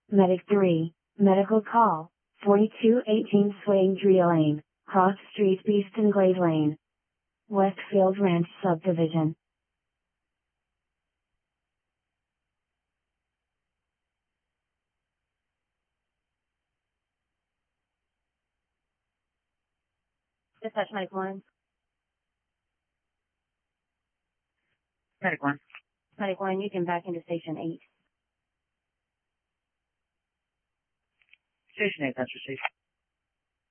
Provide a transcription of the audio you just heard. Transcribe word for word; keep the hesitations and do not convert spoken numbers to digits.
Medic three, medical call, forty-two eighteen Swaindree Lane, Cross Street Beeston Glade Lane, Westfield Ranch Subdivision. Dispatch Medic one. Medic one. Medic one, you can back into Station eight. Station eight, that's received.